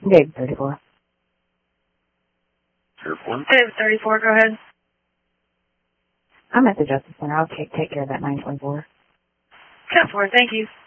Dave 34. Dave 34, go ahead. I'm at the Justice Center. I'll take care of that 924. 10-4, thank you.